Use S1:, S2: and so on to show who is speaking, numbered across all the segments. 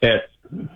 S1: at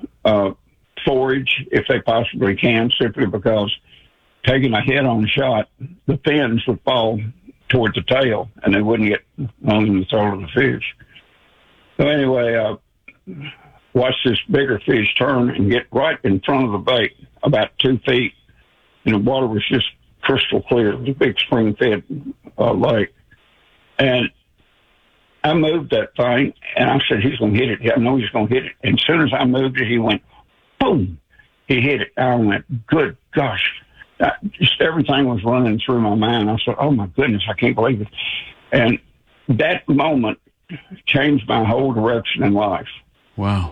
S1: forage if they possibly can, simply because taking a head-on shot, the fins would fall towards the tail, and they wouldn't get on the throat of the fish. So anyway, watch this bigger fish turn and get right in front of the bait, about 2 feet, and the water was just crystal clear. It was a big spring-fed lake. And I moved that thing, and I said, he's going to hit it. I know he's going to hit it. And as soon as I moved it, he went, boom. He hit it. I went, good gosh. Just everything was running through my mind. I said, oh, my goodness, I can't believe it. And that moment changed my whole direction in life.
S2: Wow.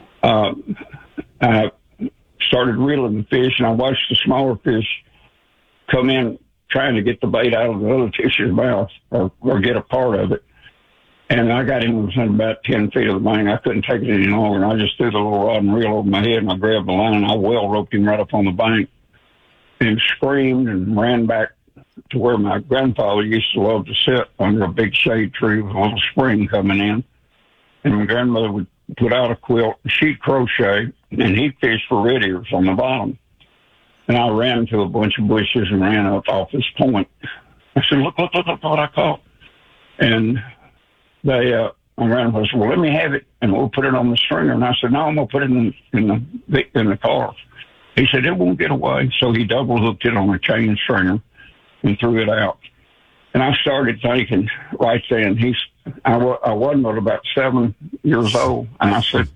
S1: I started reeling the fish, and I watched the smaller fish come in trying to get the bait out of the other fish's mouth or get a part of it. And I got him within about 10 feet of the bank. I couldn't take it any longer, and I just threw the little rod and reel over my head, and I grabbed the line, and I well roped him right up on the bank and screamed and ran back to where my grandfather used to love to sit under a big shade tree with a little spring coming in. And my grandmother would put out a quilt, she'd crochet, and he'd fish for red ears on the bottom. And I ran to a bunch of bushes and ran up off this point. I said, look what I caught. And my grandmother said, well, let me have it, and we'll put it on the stringer. And I said, no, I'm going to put it in the car. He said, it won't get away. So he double hooked it on a chain stringer and threw it out. And I started thinking right then, I was but about 7 years old, and I said,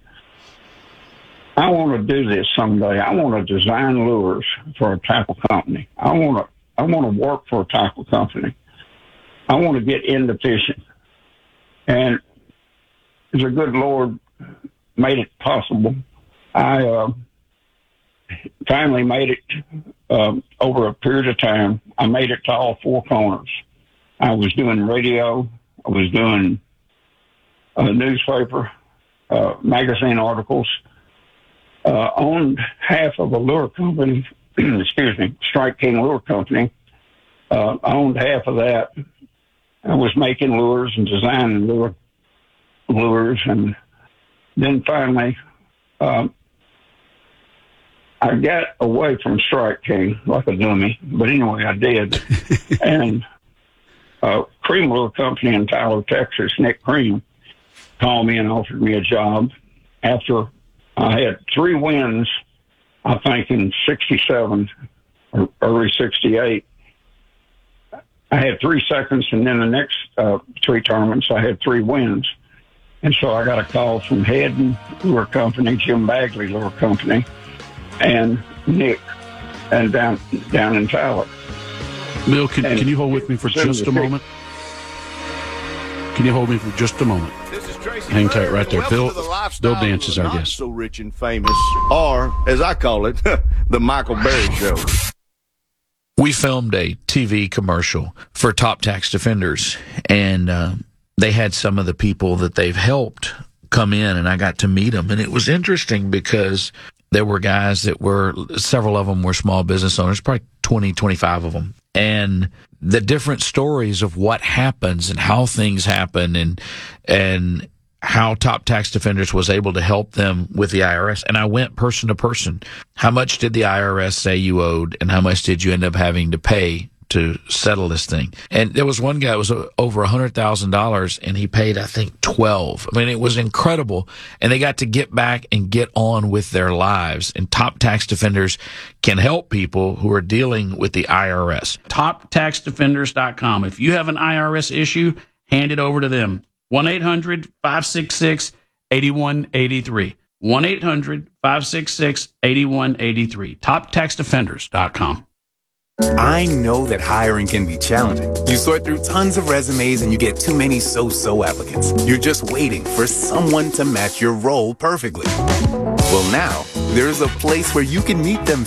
S1: I want to do this someday. I want to design lures for a tackle company. I want to work for a tackle company. I want to get into fishing. And the good Lord made it possible. I finally made it over a period of time. I made it to all 4 corners. I was doing radio. I was doing newspaper, magazine articles. Owned half of a lure company, Strike King Lure Company. Owned half of that. I was making lures and designing lures. And then finally, I got away from Strike King like a dummy. But anyway, I did. And Cream Lure Company in Tyler, Texas, Nick Cream, called me and offered me a job after I had 3 wins, I think, in 67 or early 68. I had 3 seconds, and then the next 3 tournaments, I had 3 wins. And so I got a call from Hedden Lure Company, Jim Bagley Lure Company, and Nick, and down in Tyler.
S2: Bill, can you hold with me for just a moment? Can you hold me for just a moment? Hang tight right there. Bill Dance is our guest.
S3: So rich and famous, or as I call it, the Michael Berry Show.
S4: We filmed a TV commercial for Top Tax Defenders, and they had some of the people that they've helped come in, and I got to meet them. And it was interesting because there were guys that were, several of them were small business owners, probably 20, 25 of them. And the different stories of what happens and how things happen and how Top Tax Defenders was able to help them with the IRS. And I went person to person. How much did the IRS say you owed, and how much did you end up having to pay to settle this thing? And there was one guy that was over $100,000, and he paid, I think, 12. I mean, it was incredible. And they got to get back and get on with their lives. And Top Tax Defenders can help people who are dealing with the IRS.
S5: TopTaxDefenders.com. If you have an IRS issue, hand it over to them. 1-800-566-8183. 1-800-566-8183. TopTaxDefenders.com.
S6: I know that hiring can be challenging. You sort through tons of resumes and you get too many so-so applicants. You're just waiting for someone to match your role perfectly. Well, now, there's a place where you can meet them